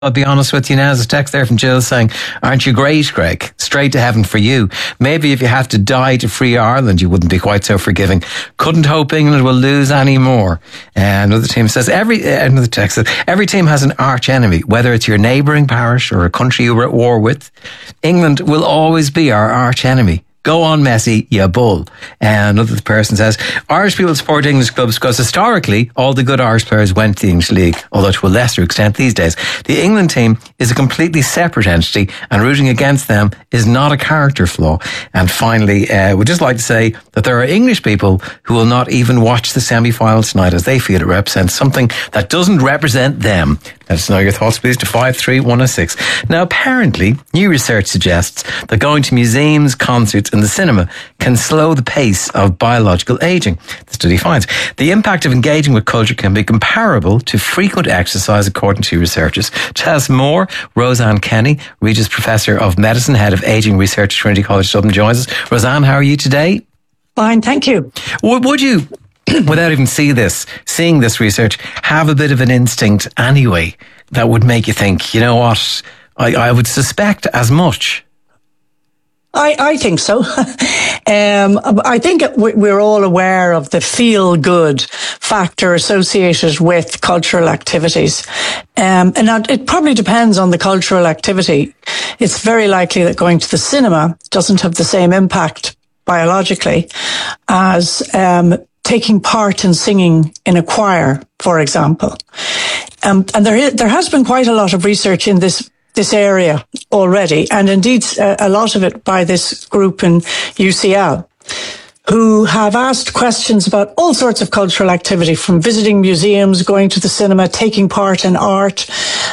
I'll be honest with you now. There's a text there from Jill saying, aren't you great, Greg? Straight to heaven for you. Maybe if you had to die to free Ireland, you wouldn't be quite so forgiving. Couldn't hope England will lose any more. Another team says, another text says, every team has an arch enemy, whether it's your neighbouring parish or a country you were at war with. England will always be our arch enemy. Go on, Messi, you bull. And another person says, Irish people support English clubs because historically all the good Irish players went to the English League, although to a lesser extent these days. The England team is a completely separate entity and rooting against them is not a character flaw. And finally, we'd just like to say that there are English people who will not even watch the semi-final tonight as they feel it represents something that doesn't represent them. Let us know your thoughts, please, to 53106. Now, apparently, new research suggests that going to museums, concerts and the cinema can slow the pace of biological aging. The study finds the impact of engaging with culture can be comparable to frequent exercise, according to researchers. To tell us more, Roseanne Kenny, Regis Professor of Medicine, Head of Aging Research at Trinity College Dublin, joins us. Roseanne, how are you today? Fine, thank you. Would you, without even seeing this research, have a bit of an instinct anyway that would make you think, you know what, I would suspect as much? I think so. I think we're all aware of the feel-good factor associated with cultural activities. And it probably depends on the cultural activity. It's very likely that going to the cinema doesn't have the same impact biologically as taking part in singing in a choir, for example. And there has been quite a lot of research in this area already, and indeed a lot of it by this group in UCL, who have asked questions about all sorts of cultural activity, from visiting museums, going to the cinema, taking part in art,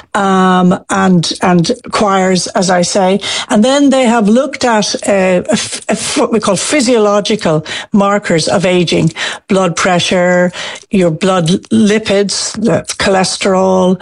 and choirs, as I say. And then they have looked at what we call physiological markers of aging: blood pressure, your blood lipids, cholesterol,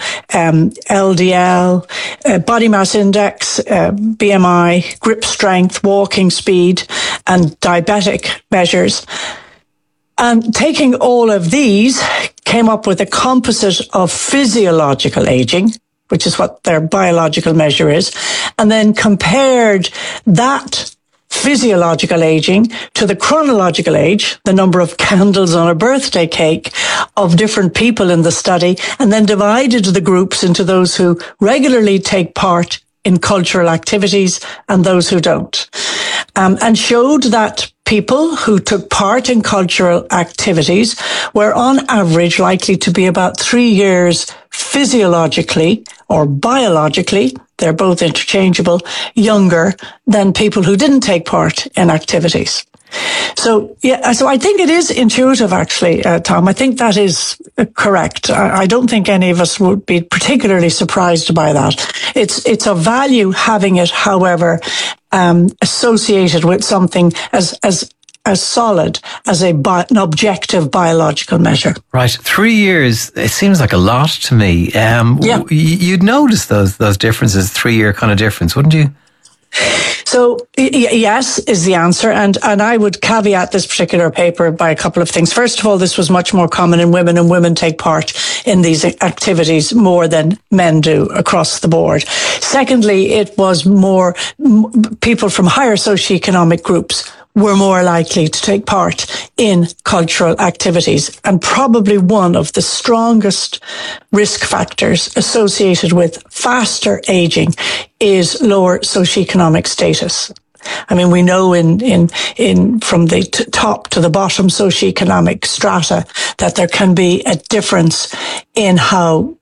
LDL, body mass index, BMI, grip strength, walking speed, and diabetic measures. And taking all of these came up with a composite of physiological aging, which is what their biological measure is, and then compared that physiological aging to the chronological age, the number of candles on a birthday cake of different people in the study, and then divided the groups into those who regularly take part in cultural activities and those who don't. And showed that people who took part in cultural activities were on average likely to be about 3 years physiologically or biologically, they're both interchangeable, younger than people who didn't take part in activities. So I think it is intuitive, actually, Tom. I think that is correct. I don't think any of us would be particularly surprised by that. It's of value having it, however, associated with something as solid as an objective biological measure. Right. 3 years, it seems like a lot to me. You'd notice those differences, 3 year kind of difference, wouldn't you? So yes is the answer, and I would caveat this particular paper by a couple of things. First of all, this was much more common in women, and women take part in these activities more than men do across the board. Secondly, it was more people from higher socioeconomic groups were more likely to take part in cultural activities. And probably one of the strongest risk factors associated with faster aging is lower socioeconomic status. I mean, we know in from the top to the bottom socioeconomic strata that there can be a difference in how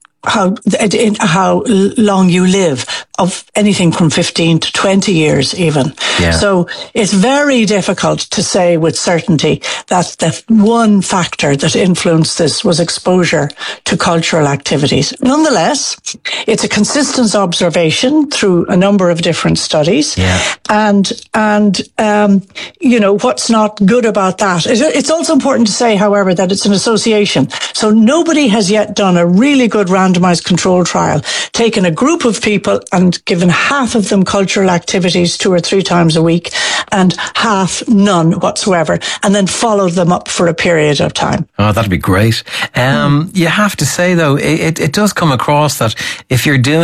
long you live, of anything from 15 to 20 years even. Yeah. So it's very difficult to say with certainty that the one factor that influenced this was exposure to cultural activities. Nonetheless, it's a consistent observation through a number of different studies. Yeah. And what's not good about that? It's also important to say, however, that it's an association. So nobody has yet done a really good randomized control trial, taken a group of people and and given half of them cultural activities 2 or 3 times a week and half none whatsoever, and then followed them up for a period of time. Oh, that'd be great. You have to say, though, it does come across that if you're doing